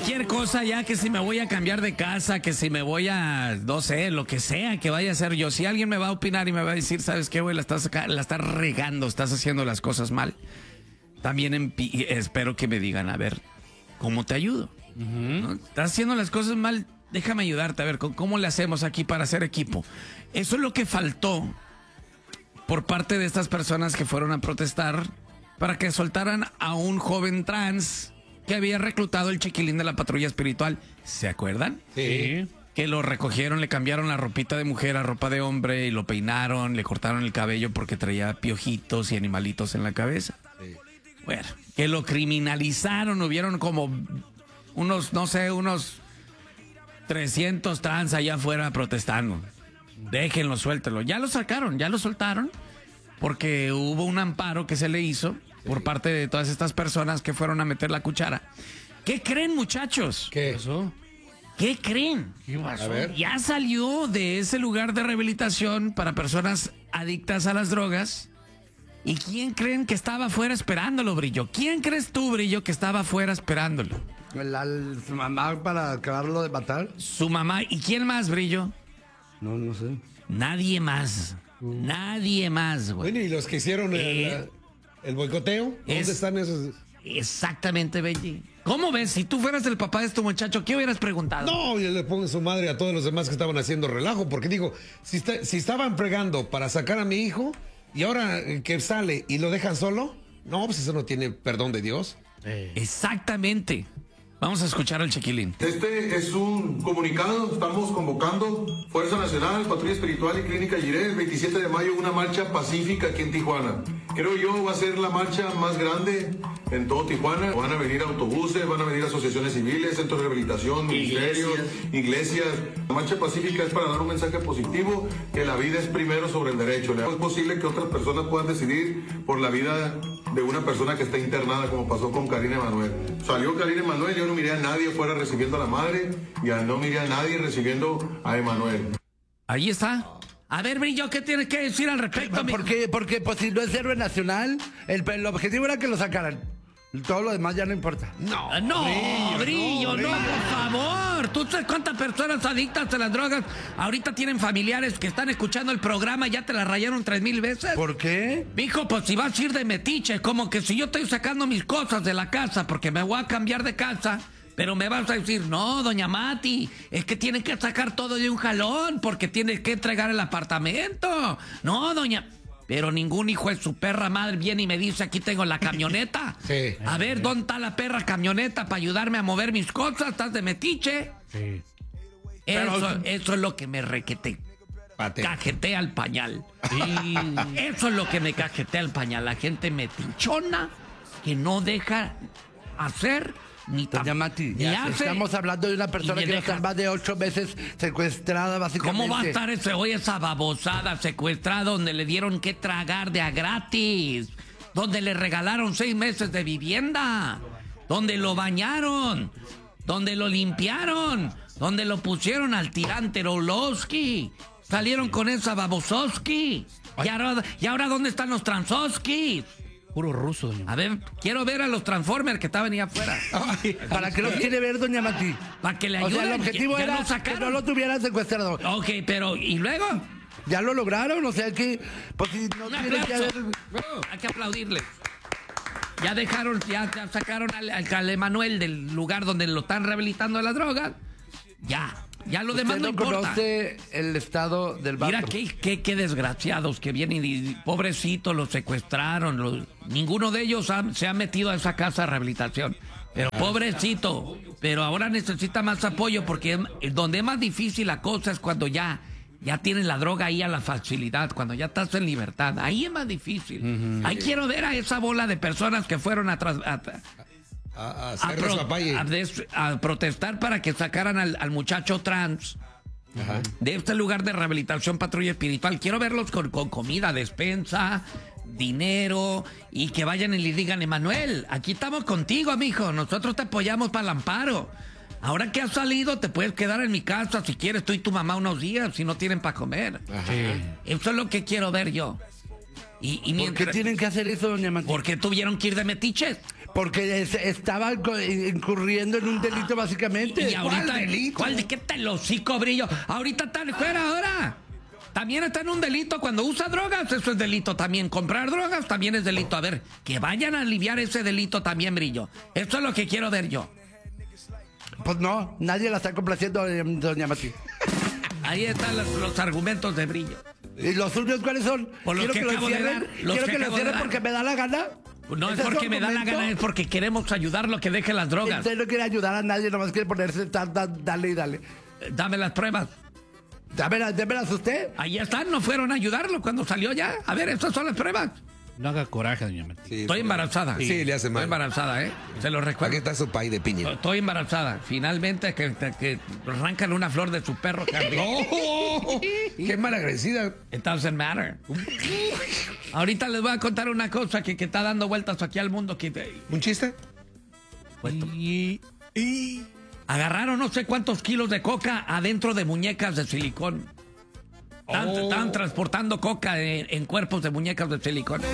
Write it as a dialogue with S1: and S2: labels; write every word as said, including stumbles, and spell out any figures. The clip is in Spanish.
S1: cualquier cosa ya, que si me voy a cambiar de casa, que si me voy a, no sé, lo que sea que vaya a hacer yo. Si alguien me va a opinar y me va a decir, ¿sabes qué, güey? La estás, la estás regando, estás haciendo las cosas mal. También espero que me digan, a ver, ¿cómo te ayudo? Uh-huh. ¿No? Estás haciendo las cosas mal, déjame ayudarte, a ver, ¿cómo le hacemos aquí para hacer equipo? Eso es lo que faltó por parte de estas personas que fueron a protestar para que soltaran a un joven trans que había reclutado el chiquilín de la patrulla espiritual. ¿Se acuerdan?
S2: Sí.
S1: Que lo recogieron, le cambiaron la ropita de mujer a ropa de hombre y lo peinaron, le cortaron el cabello porque traía piojitos y animalitos en la cabeza. Sí. Bueno, que lo criminalizaron, hubieron como unos, no sé, unos trescientos trans allá afuera protestando. Déjenlo, suéltelo. Ya lo sacaron, ya lo soltaron, porque hubo un amparo que se le hizo por parte de todas estas personas que fueron a meter la cuchara. ¿Qué creen, muchachos?
S2: ¿Qué pasó?
S1: ¿Qué creen?
S2: ¿Qué pasó?
S1: A ver. Ya salió de ese lugar de rehabilitación para personas adictas a las drogas. ¿Y quién creen que estaba afuera esperándolo, Brillo? ¿Quién crees tú, Brillo, que estaba afuera esperándolo?
S3: La, su mamá para acabarlo de matar.
S1: Su mamá. ¿Y quién más, Brillo?
S3: No, no sé.
S1: Nadie más. Uh. Nadie más, güey.
S2: Bueno, ¿y los que hicieron
S1: eh,
S2: el, el boicoteo? ¿Dónde
S1: es,
S2: están esos?
S1: Exactamente, Benji. ¿Cómo ves? Si tú fueras el papá de este muchacho, ¿qué hubieras preguntado?
S2: No, yo le pongo su madre a todos los demás que estaban haciendo relajo, porque digo, si, está, si estaban fregando para sacar a mi hijo y ahora que sale y lo dejan solo, no, pues eso no tiene perdón de Dios.
S1: Eh. Exactamente. Vamos a escuchar al chiquilín.
S4: Este es un comunicado, estamos convocando Fuerza Nacional, Patrulla Espiritual y Clínica Jiré el veintisiete de mayo, una marcha pacífica aquí en Tijuana. Creo yo va a ser la marcha más grande en todo Tijuana. Van a venir autobuses, van a venir asociaciones civiles, centros de rehabilitación, ministerios, iglesias. iglesias. La marcha pacífica es para dar un mensaje positivo, que la vida es primero sobre el derecho. No es posible que otras personas puedan decidir por la vida de una persona que está internada, como pasó con Karina Emanuel. Salió Karina Emanuel, yo no miré a nadie fuera recibiendo a la madre y no miré a nadie recibiendo a Emanuel.
S1: Ahí está. A ver, Brillo, ¿qué tienes que decir al respecto?
S3: Porque, porque pues si no es héroe nacional, el, el objetivo era que lo sacaran. Todo lo demás ya no importa.
S1: No, no, Brillo, Brillo, no, Brillo. no, por favor. ¿Tú sabes cuántas personas adictas a las drogas ahorita tienen familiares que están escuchando el programa y ya te la rayaron tres mil veces?
S3: ¿Por qué?
S1: Mijo, pues si vas a ir de metiche, como que si yo estoy sacando mis cosas de la casa porque me voy a cambiar de casa, pero me vas a decir, no, doña Mati, es que tiene que sacar todo de un jalón porque tiene que entregar el apartamento. No, doña... Pero ningún hijo de su perra madre viene y me dice, aquí tengo la camioneta.
S2: Sí.
S1: A ver, ¿dónde está la perra camioneta para ayudarme a mover mis cosas? ¿Estás de metiche?
S2: Sí.
S1: Eso, Pero... eso es lo que me requete. Pate. Cajetea el pañal. Sí. Eso es lo que me cajetea el pañal. La gente metichona que no deja hacer... Ni
S3: Doña Mati, ya estamos hablando de una persona que está más de ocho meses secuestrada, básicamente.
S1: ¿Cómo va a estar ese hoy esa babosada secuestrada donde le dieron que tragar de a gratis? Donde le regalaron seis meses de vivienda, donde lo bañaron, donde lo limpiaron, donde lo pusieron al tirante Rolowski. Salieron con esa babososki. ¿Y ahora, ¿Y ahora dónde están los transoskis?
S3: Puro ruso, doña.
S1: A ver, quiero ver a los Transformers que estaban ahí afuera.
S3: ¿Para qué los quiere ver, doña Mati?
S1: Para que le ayuden.
S3: O sea, el objetivo
S1: ya, ya
S3: era que no lo tuvieran secuestrado.
S1: Ok, pero ¿y luego?
S3: Ya lo lograron, o sea que... Pues, si no
S1: Un
S3: tienen
S1: aplauso.
S3: que haber...
S1: Hay que aplaudirle. Ya dejaron, ya, ya sacaron al, al Emanuel del lugar donde lo están rehabilitando de la droga. Ya. Ya lo demás no, no importa.
S3: Conoce el estado del vato.
S1: Mira qué, qué, qué desgraciados que vienen y pobrecitos los secuestraron. Los, ninguno de ellos ha, se ha metido a esa casa de rehabilitación. Pero pobrecito. Pero ahora necesita más apoyo porque donde es más difícil la cosa es cuando ya, ya tienes la droga ahí a la facilidad, cuando ya estás en libertad. Ahí es más difícil. Uh-huh. Ahí quiero ver a esa bola de personas que fueron atrás. A,
S2: A, a,
S1: a, pro, a, des, a protestar para que sacaran al, al muchacho trans. Ajá. De este lugar de rehabilitación Patrulla Espiritual. Quiero verlos con, con comida, despensa, dinero, y que vayan y le digan, Emanuel, aquí estamos contigo, amigo, nosotros te apoyamos para el amparo. Ahora que has salido, te puedes quedar en mi casa si quieres, tú y tu mamá unos días, si no tienen para comer. Ajá. Eso es lo que quiero ver yo. Y, y mientras,
S3: ¿por qué tienen que hacer eso, doña Mati?
S1: Porque tuvieron que ir de metiches.
S3: Porque es- estaba co- incurriendo en un delito básicamente.
S1: Y ahorita,
S2: ¿Cuál delito?
S1: ¿cuál de qué te lo hocico, Brillo? Ahorita están fuera ahora. También está en un delito cuando usa drogas, eso es delito también. Comprar drogas también es delito. A ver, que vayan a aliviar ese delito también, Brillo. Esto es lo que quiero ver yo.
S3: Pues no, nadie la está complaciendo, eh, doña Mati.
S1: Ahí están los, los argumentos de Brillo.
S3: ¿Y los suyos cuáles son?
S1: Por los
S3: quiero
S1: que
S3: que, lo
S1: acabo de
S3: cierren,
S1: dar, los
S3: quiero
S1: que
S3: que lo
S1: acabo de
S3: cierren
S1: dar.
S3: porque me da la gana.
S1: No es
S3: ¿Ese
S1: porque
S3: su
S1: me da la
S3: argumento?
S1: gana, es porque queremos ayudarlo a que deje las drogas.
S3: Usted no quiere ayudar a nadie, nomás quiere ponerse tan, tan, dale y dale.
S1: Dame las pruebas.
S3: Dámelas, démelas usted.
S1: Ahí están, no fueron a ayudarlo cuando salió ya. A ver, estas son las pruebas.
S5: No haga coraje, doña Mati.
S2: Sí,
S1: Estoy
S2: sí.
S1: embarazada.
S2: Sí, le hace mal.
S1: Estoy embarazada, ¿eh? Se lo
S2: Aquí
S1: recuerdo.
S2: está su pay de piña.
S1: Estoy embarazada. Finalmente que, que arrancan una flor de su perro.
S2: ¡Oh! ¡Qué malagradecida!
S1: It doesn't matter. Ahorita les voy a contar una cosa que, que está dando vueltas aquí al mundo. Que
S2: ¿Un chiste?
S1: y, y agarraron no sé cuántos kilos de coca adentro de muñecas de silicón. Están,
S2: Oh.
S1: están transportando coca en, en cuerpos de muñecas de silicón.